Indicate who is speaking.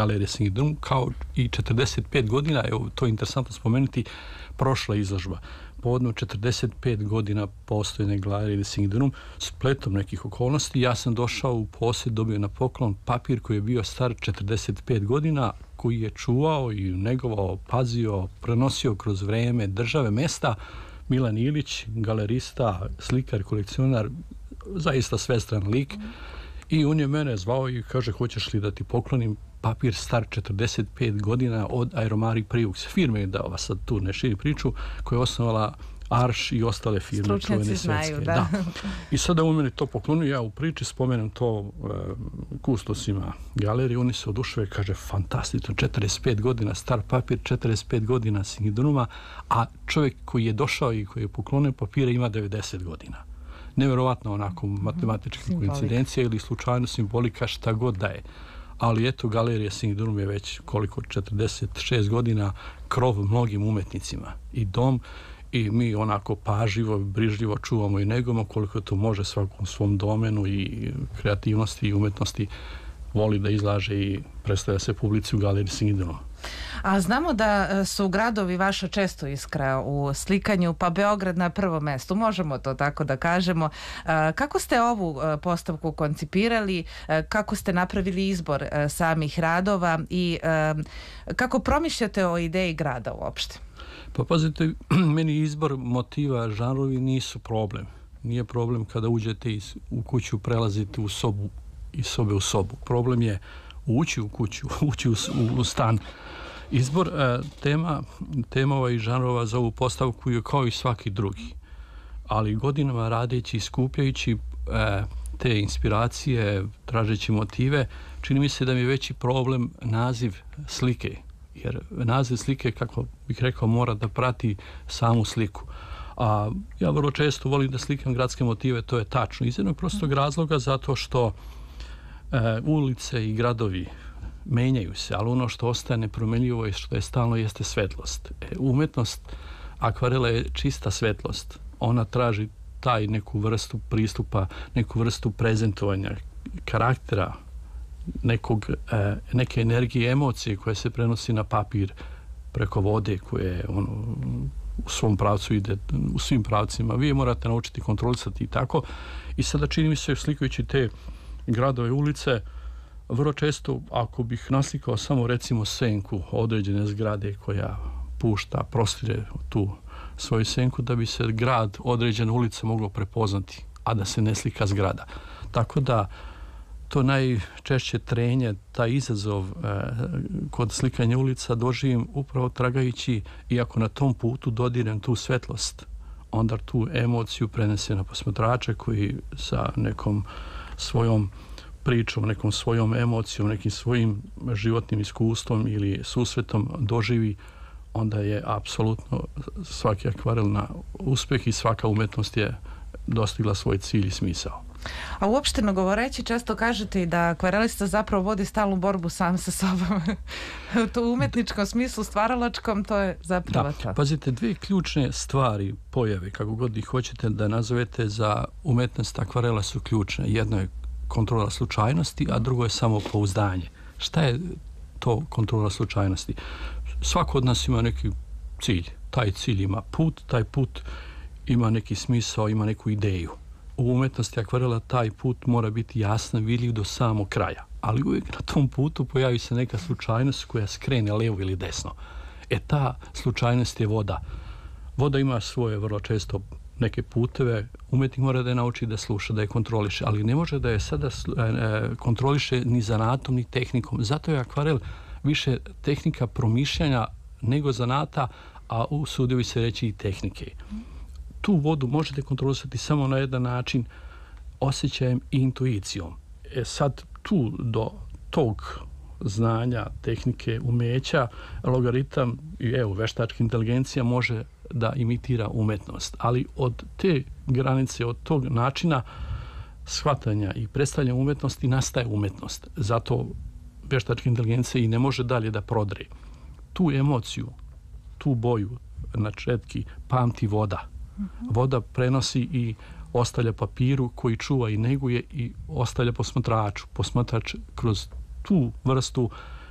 Speaker 1: galerije Singidrum, kao i 45 godina, evo to je interesantno spomenuti, prošla izložba. Povodom 45 godina postojene galerije Singidrum, spletom nekih okolnosti, ja sam došao u posjed, dobio na poklon papir koji je bio star 45 godina, koji je čuvao i negovao, pazio, prenosio kroz vreme države, mesta, Milan Ilić, galerista, slikar, kolekcionar, zaista svestran lik. I on je mene zvao i kaže, hoćeš li da ti poklonim papir star 45 godina od Aeromari Priux, firme, da ova sad tu ne širi priču, koja je osnovala Arš i ostale firme.
Speaker 2: Stručnjaci znaju, da.
Speaker 1: I sada on meni to poklonio, ja u priči spomenem to kustosima galerije, oni se oduševe, kaže, fantastično, 45 godina star papir, 45 godina Singidruma, a čovjek koji je došao i koji je poklonio papire ima 90 godina. Nevjerovatno onako matematička koincidencija ili slučajno simbolika, šta god da je. Ali eto, galerija Singidrum je već koliko, 46 godina, krov mnogim umetnicima i dom, i mi onako pažljivo, brižljivo čuvamo i negujemo koliko to može svakom svom domenu i kreativnosti i umetnosti voli da izlaže i predstavlja se publici u galeriji Singidrum.
Speaker 2: A znamo da su gradovi vaša često iskra u slikanju, pa Beograd na prvom mestu, možemo to tako da kažemo. Kako ste ovu postavku koncipirali, kako ste napravili izbor samih radova i kako promišljate o ideji grada uopšte?
Speaker 1: Pa pazite, meni izbor motiva, žanrovi nisu problem. Nije problem kada uđete u kuću, prelazite u sobu, iz sobe u sobu. Problem je ući u kuću, ući u stan. Izbor temova i žanrova za ovu postavku je kao i svaki drugi. Ali godinama radeći i skupljajući te inspiracije, tražeći motive, čini mi se da mi je veći problem naziv slike. Jer naziv slike, kako bih rekao, mora da prati samu sliku. A ja vrlo često volim da slikam gradske motive, to je tačno. Iz jednog prostog razloga, zato što ulice i gradovi menjaju se, ali ono što ostaje nepromenljivo i što je stalno jeste svetlost. Umetnost akvarela je čista svetlost. Ona traži taj neku vrstu pristupa, neku vrstu prezentovanja, karaktera, neke energije, emocije koje se prenosi na papir preko vode koje u svom pravcu ide, u svim pravcima. Vi je morate naučiti kontrolisati i tako. I sada čini mi se, slikajući te gradove, ulice, vrlo često, ako bih naslikao samo recimo senku određene zgrade koja pušta, prostire tu svoju senku, da bi se grad, određena ulica moglo prepoznati, a da se ne slika zgrada. Tako da to najčešće trenje, taj izazov kod slikanja ulica doživim upravo tragajući, i ako na tom putu dodirem tu svetlost, onda tu emociju prenese na posmatrača koji sa nekom svojom pričom, nekom svojom emocijom, nekim svojim životnim iskustvom ili susretom doživi, onda je apsolutno svaki akvarel na uspeh i svaka umetnost je dostigla svoj cilj i smisao.
Speaker 2: A uopšteno govoreći, često kažete i da akvarelista zapravo vodi stalnu borbu sam sa sobom. To u umetničkom smislu, stvaralačkom, to je zapravo to.
Speaker 1: Da, pazite, dvije ključne stvari, pojave, kako god ih hoćete da nazovete, za umetnost akvarela su ključne. Jedno je kontrola slučajnosti, a drugo je samopouzdanje. Šta je to kontrola slučajnosti? Svako od nas ima neki cilj. Taj cilj ima put, taj put ima neki smisao, ima neku ideju. U umetnosti akvarela taj put mora biti jasan, vidljiv do samog kraja. Ali uvijek na tom putu pojavi se neka slučajnost koja skrene levo ili desno. Ta slučajnost je voda. Voda ima svoje vrlo često neke puteve, umetnik mora da je nauči da sluša, da je kontroliše, ali ne može da je sada kontroliše ni zanatom, ni tehnikom. Zato je akvarel više tehnika promišljanja nego zanata, a usudio bi se reći i tehnike. Tu vodu možete kontrolisati samo na jedan način, osjećajem i intuicijom. Sad tu do tog znanja, tehnike, umeća, logaritam i veštačka inteligencija može da imitira umetnost. Ali od te granice, od tog načina shvatanja i predstavljanja umetnosti nastaje umetnost. Zato veštačka inteligencija i ne može dalje da prodre. Tu emociju, tu boju na četki pamti voda. Voda prenosi i ostavlja papiru koji čuva i neguje i ostavlja posmatraču. Posmatrač kroz tu vrstu